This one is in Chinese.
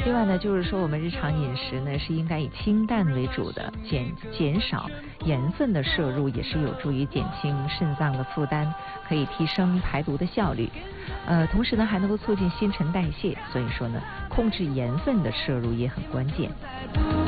另外呢，就是说我们日常饮食呢是应该以清淡为主的，减少盐分的摄入，也是有助于减轻肾脏的负担，可以提升排毒的效率。同时呢还能够促进新陈代谢，所以说呢控制盐分的摄入也很关键。